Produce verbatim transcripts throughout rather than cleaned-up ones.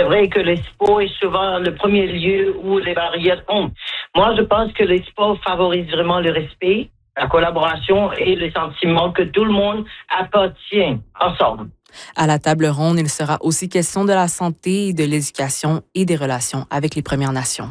c'est vrai que le sport est souvent le premier lieu où les barrières tombent. Moi, je pense que le sport favorise vraiment le respect, la collaboration et le sentiment que tout le monde appartient ensemble. À la table ronde, il sera aussi question de la santé, de l'éducation et des relations avec les Premières Nations.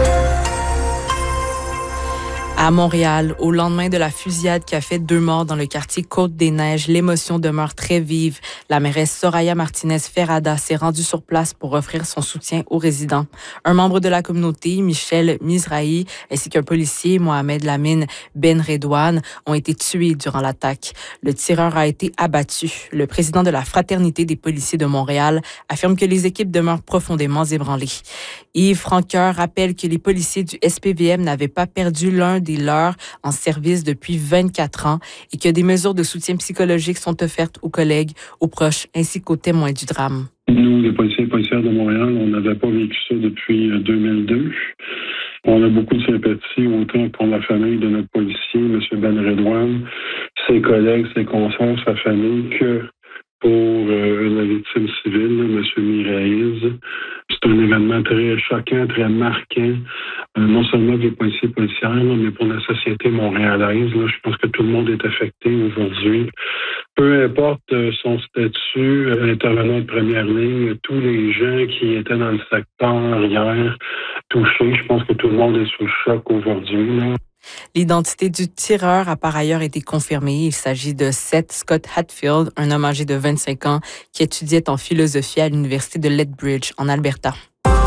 À Montréal, au lendemain de la fusillade qui a fait deux morts dans le quartier Côte-des-Neiges, l'émotion demeure très vive. La mairesse Soraya Martinez-Ferrada s'est rendue sur place pour offrir son soutien aux résidents. Un membre de la communauté, Michel Mizrahi, ainsi qu'un policier, Mohamed Lamine Ben Redouane, ont été tués durant l'attaque. Le tireur a été abattu. Le président de la Fraternité des policiers de Montréal affirme que les équipes demeurent profondément ébranlées. Yves Franqueur rappelle que les policiers du S P V M n'avaient pas perdu l'un des leurs en service depuis vingt-quatre ans et que des mesures de soutien psychologique sont offertes aux collègues, aux proches ainsi qu'aux témoins du drame. Nous, les policiers et policières de Montréal, on n'avait pas vécu ça depuis deux mille deux. On a beaucoup de sympathie autant pour la famille de notre policier, M. Ben Redouane, ses collègues, ses consoeurs, sa famille, que pour euh, la victime civile, M. Miraïz. C'est un événement très choquant, très marquant, euh, non seulement pour les policiers et policières, là, mais pour la société montréalaise. Là, je pense que tout le monde est affecté aujourd'hui. Peu importe euh, son statut, euh, intervenant de première ligne, tous les gens qui étaient dans le secteur hier touchés, je pense que tout le monde est sous le choc aujourd'hui. Là. L'identité du tireur a par ailleurs été confirmée. Il s'agit de Seth Scott Hatfield, un homme âgé de vingt-cinq ans qui étudiait en philosophie à l'université de Lethbridge, en Alberta.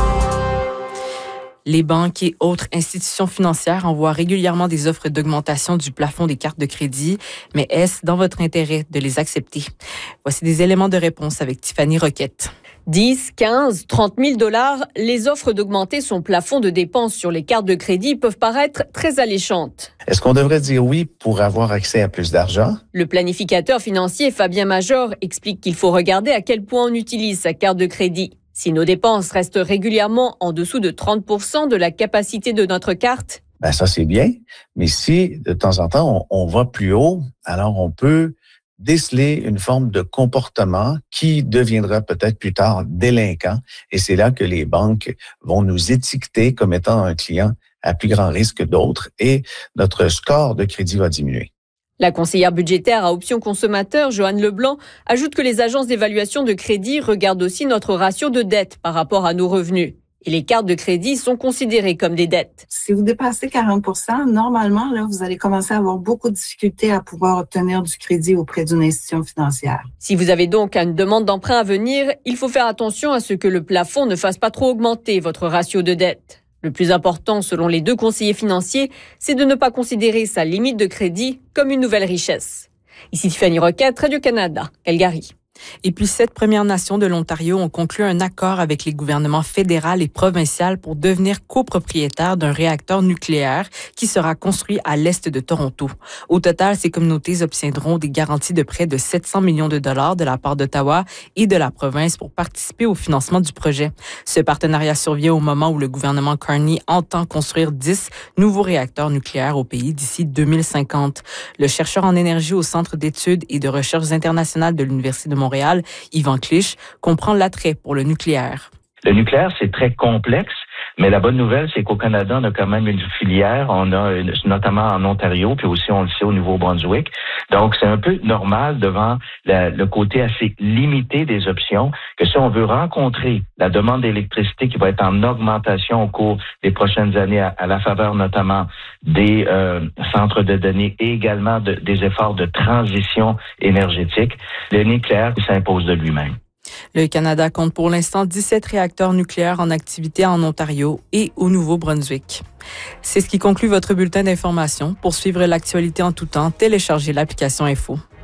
Les banques et autres institutions financières envoient régulièrement des offres d'augmentation du plafond des cartes de crédit, mais est-ce dans votre intérêt de les accepter? Voici des éléments de réponse avec Tiffany Roquette. dix, quinze, trente mille dollars, les offres d'augmenter son plafond de dépenses sur les cartes de crédit peuvent paraître très alléchantes. Est-ce qu'on devrait dire oui pour avoir accès à plus d'argent? Le planificateur financier Fabien Major explique qu'il faut regarder à quel point on utilise sa carte de crédit. Si nos dépenses restent régulièrement en dessous de trente pour cent de la capacité de notre carte, ben ça c'est bien, mais si de temps en temps on, on va plus haut, alors on peut déceler une forme de comportement qui deviendra peut-être plus tard délinquant. Et c'est là que les banques vont nous étiqueter comme étant un client à plus grand risque que d'autres et notre score de crédit va diminuer. La conseillère budgétaire à Options Consommateurs, Joanne Leblanc, ajoute que les agences d'évaluation de crédit regardent aussi notre ratio de dette par rapport à nos revenus. Et les cartes de crédit sont considérées comme des dettes. Si vous dépassez quarante pour cent, normalement, là, vous allez commencer à avoir beaucoup de difficultés à pouvoir obtenir du crédit auprès d'une institution financière. Si vous avez donc une demande d'emprunt à venir, il faut faire attention à ce que le plafond ne fasse pas trop augmenter votre ratio de dette. Le plus important, selon les deux conseillers financiers, c'est de ne pas considérer sa limite de crédit comme une nouvelle richesse. Ici Tiffany Roquette, Radio-Canada, Calgary. Et puis, sept Premières Nations de l'Ontario ont conclu un accord avec les gouvernements fédéral et provincial pour devenir copropriétaires d'un réacteur nucléaire qui sera construit à l'est de Toronto. Au total, ces communautés obtiendront des garanties de près de sept cents millions de dollars de la part d'Ottawa et de la province pour participer au financement du projet. Ce partenariat survient au moment où le gouvernement Carney entend construire dix nouveaux réacteurs nucléaires au pays d'ici deux mille cinquante. Le chercheur en énergie au Centre d'études et de recherches internationales de l'Université de Montréal, Montréal, Yvan Clich, comprend l'attrait pour le nucléaire. Le nucléaire, c'est très complexe, mais la bonne nouvelle, c'est qu'au Canada, on a quand même une filière, on a une, notamment en Ontario, puis aussi on le sait au Nouveau-Brunswick. Donc, c'est un peu normal devant la, le côté assez limité des options, que si on veut rencontrer la demande d'électricité qui va être en augmentation au cours des prochaines années, à, à la faveur notamment des euh, centres de données et également de, des efforts de transition énergétique, le nucléaire s'impose de lui-même. Le Canada compte pour l'instant dix-sept réacteurs nucléaires en activité en Ontario et au Nouveau-Brunswick. C'est ce qui conclut votre bulletin d'information. Pour suivre l'actualité en tout temps, téléchargez l'application Info.